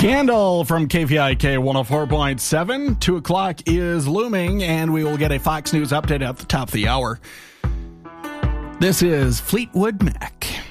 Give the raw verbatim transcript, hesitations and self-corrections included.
Scandal from K V I K one oh four point seven. Two o'clock is looming, and we will get a Fox News update at the top of the hour. This is Fleetwood Mac.